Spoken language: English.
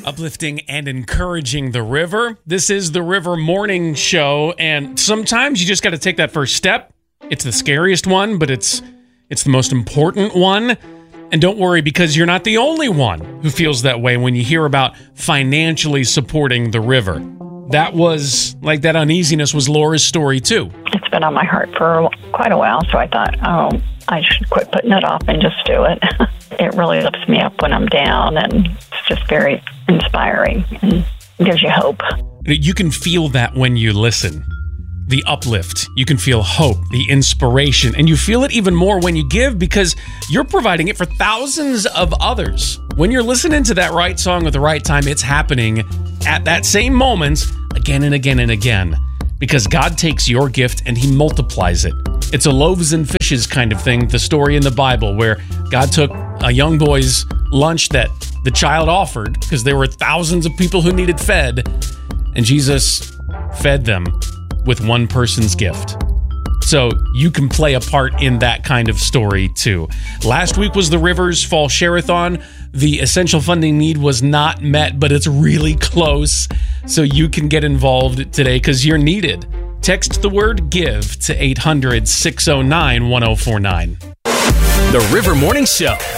Uplifting and encouraging the river. This is the River Morning Show, and sometimes you just got to take that first step. It's the scariest one, but it's the most important one. And don't worry, because you're not the only one who feels that way when you hear about financially supporting the river. That uneasiness was Laura's story too. It's been on my heart for quite a while, so I thought, I should quit putting it off and just do it. It really lifts me up when I'm down, and it's just very inspiring and gives you hope. You can feel that when you listen. The uplift. You can feel hope, the inspiration, and you feel it even more when you give because you're providing it for thousands of others. When you're listening to that right song at the right time, it's happening at that same moment again and again and again because God takes your gift and he multiplies it. It's a loaves and fishes kind of thing, the story in the Bible where God took a young boy's lunch that the child offered because there were thousands of people who needed fed, and Jesus fed them with one person's gift. So you can play a part in that kind of story too. Last week was the Rivers Fall Share-a-thon. The essential funding need was not met, but it's really close. So you can get involved today because you're needed. Text the word GIVE to 800-609-1049. The River Morning Show.